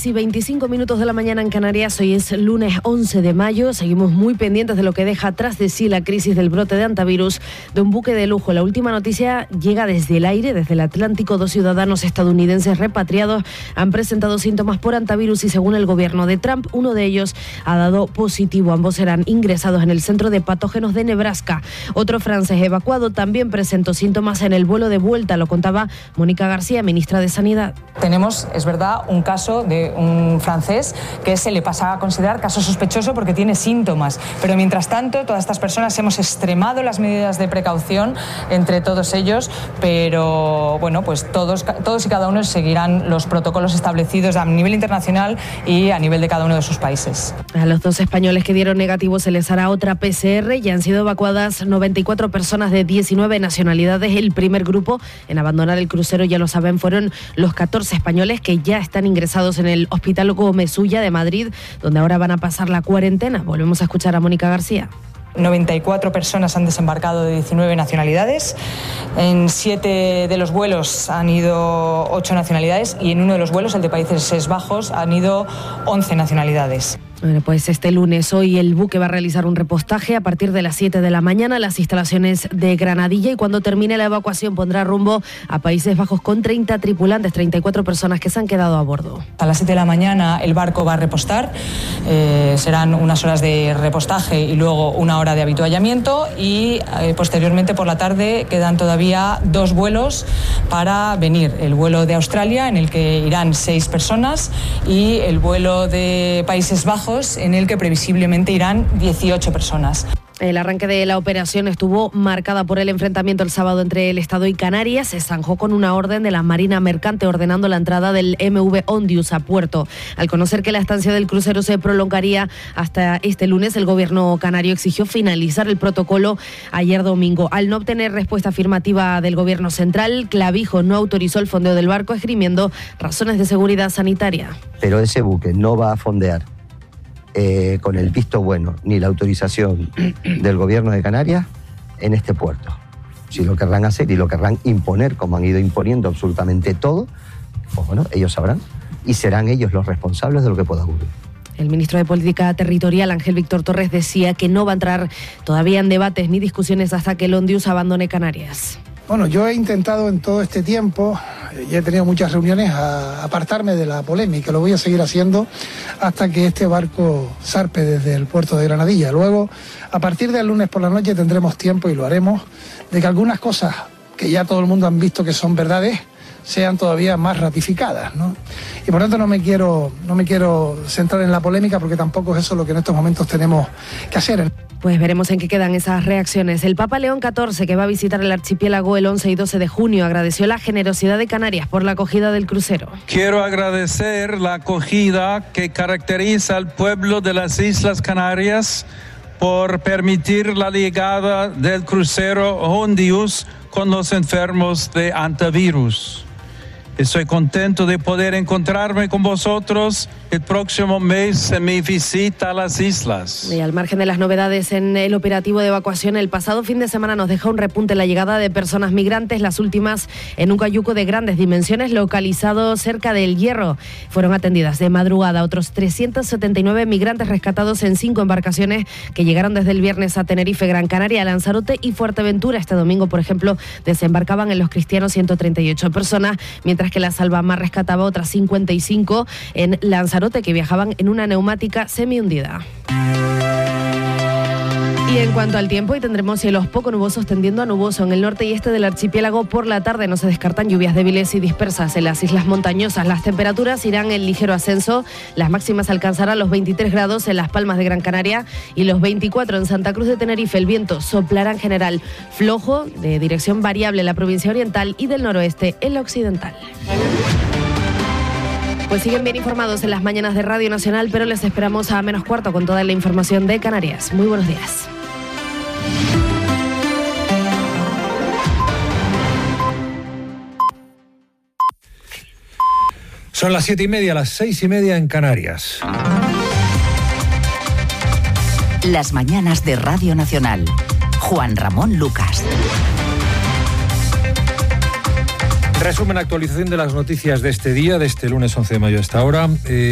6:25 de la mañana en Canarias. Hoy es lunes 11 de mayo. Seguimos muy pendientes de lo que deja tras de sí la crisis del brote de hantavirus de un buque de lujo. La última noticia llega desde el aire, desde el Atlántico. 2 ciudadanos estadounidenses repatriados han presentado síntomas por hantavirus y, según el gobierno de Trump, uno de ellos ha dado positivo. Ambos serán ingresados en el Centro de Patógenos de Nebraska. Otro francés evacuado también presentó síntomas en el vuelo de vuelta. Lo contaba Mónica García, ministra de Sanidad. Tenemos, es verdad, un caso de un francés que se le pasa a considerar caso sospechoso porque tiene síntomas. Pero mientras tanto, todas estas personas hemos extremado las medidas de precaución entre todos ellos, pero bueno, pues todos y cada uno seguirán los protocolos establecidos a nivel internacional y a nivel de cada uno de sus países. A los 2 españoles que dieron negativo se les hará otra PCR. Ya han sido evacuadas 94 personas de 19 nacionalidades. El primer grupo en abandonar el crucero, ya lo saben, fueron los 14 españoles que ya están ingresados en el Hospital Gómez Ulla de Madrid, donde ahora van a pasar la cuarentena. Volvemos a escuchar a Mónica García. 94 personas han desembarcado de 19 nacionalidades. En 7 de los vuelos han ido 8 nacionalidades y en uno de los vuelos, el de Países Bajos, han ido 11 nacionalidades. Bueno, pues este lunes, hoy, el buque va a realizar un repostaje a partir de las 7 de la mañana en las instalaciones de Granadilla, y cuando termine la evacuación pondrá rumbo a Países Bajos con 30 tripulantes, 34 personas que se han quedado a bordo. A las 7 de la mañana el barco va a repostar, serán unas horas de repostaje y luego una hora de habituallamiento, y posteriormente por la tarde quedan todavía 2 vuelos para venir. El vuelo de Australia, en el que irán 6 personas, y el vuelo de Países Bajos, en el que previsiblemente irán 18 personas. El arranque de la operación estuvo marcada por el enfrentamiento el sábado entre el Estado y Canarias. Se zanjó con una orden de la Marina Mercante ordenando la entrada del MV Ondius a puerto. Al conocer que la estancia del crucero se prolongaría hasta este lunes, el gobierno canario exigió finalizar el protocolo ayer domingo. Al no obtener respuesta afirmativa del gobierno central, Clavijo no autorizó el fondeo del barco, esgrimiendo razones de seguridad sanitaria. Pero ese buque no va a fondear con el visto bueno ni la autorización del gobierno de Canarias en este puerto. Si lo querrán hacer y lo querrán imponer, como han ido imponiendo absolutamente todo, pues bueno, ellos sabrán y serán ellos los responsables de lo que pueda ocurrir. El ministro de Política Territorial, Ángel Víctor Torres, decía que no va a entrar todavía en debates ni discusiones hasta que el Ondius abandone Canarias. Bueno, yo he intentado en todo este tiempo, y he tenido muchas reuniones, a apartarme de la polémica. Lo voy a seguir haciendo hasta que este barco zarpe desde el puerto de Granadilla. Luego, a partir del lunes por la noche tendremos tiempo, y lo haremos, de que algunas cosas que ya todo el mundo han visto que son verdades sean todavía más ratificadas, ¿no? Y por tanto no me quiero centrar en la polémica, porque tampoco es eso lo que en estos momentos tenemos que hacer. Pues veremos en qué quedan esas reacciones. El Papa León XIV, que va a visitar el archipiélago el 11 y 12 de junio, agradeció la generosidad de Canarias por la acogida del crucero. Quiero agradecer la acogida que caracteriza al pueblo de las Islas Canarias por permitir la llegada del crucero Ondius con los enfermos de hantavirus. Estoy contento de poder encontrarme con vosotros el próximo mes en mi visita a las islas. Y al margen de las novedades en el operativo de evacuación, el pasado fin de semana nos dejó un repunte en la llegada de personas migrantes, las últimas en un cayuco de grandes dimensiones localizado cerca del Hierro. Fueron atendidas de madrugada otros 379 migrantes rescatados en 5 embarcaciones que llegaron desde el viernes a Tenerife, Gran Canaria, Lanzarote y Fuerteventura. Este domingo, por ejemplo, desembarcaban en Los Cristianos 138 personas, mientras que la Salvamar rescataba otras 55 en Lanzarote, que viajaban en una neumática semi-hundida. Y en cuanto al tiempo, hoy tendremos cielos poco nubosos tendiendo a nuboso en el norte y este del archipiélago. Por la tarde no se descartan lluvias débiles y dispersas en las islas montañosas. Las temperaturas irán en ligero ascenso. Las máximas alcanzarán los 23 grados en Las Palmas de Gran Canaria y los 24 en Santa Cruz de Tenerife. El viento soplará en general flojo, de dirección variable en la provincia oriental y del noroeste en la occidental. Pues siguen bien informados en las mañanas de Radio Nacional, pero les esperamos a -4 con toda la información de Canarias. Muy buenos días. Son las 7:30, las 6:30 en Canarias. Las mañanas de Radio Nacional. Juan Ramón Lucas. Resumen, actualización de las noticias de este día, de este lunes 11 de mayo a esta hora.